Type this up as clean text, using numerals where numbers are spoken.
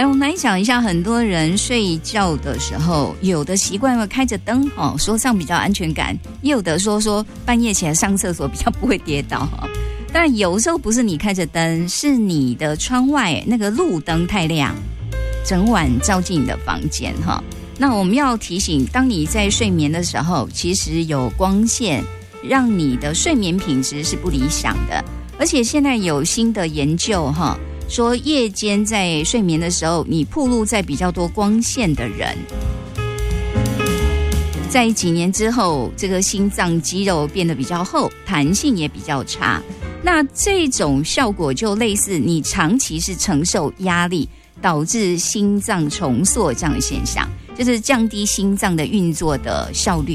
我们来想一下，很多人睡觉的时候，有的习惯会开着灯说这样比较安全感，也有的说半夜起来上厕所比较不会跌倒但有时候不是你开着灯，是你的窗外那个路灯太亮，整晚照进你的房间那我们要提醒，当你在睡眠的时候，其实有光线让你的睡眠品质是不理想的。而且现在有新的研究说夜间在睡眠的时候，你暴露在比较多光线的人，在几年之后，这个心脏肌肉变得比较厚，弹性也比较差。那这种效果就类似你长期是承受压力，导致心脏重塑这样的现象，就是降低心脏的运作的效率。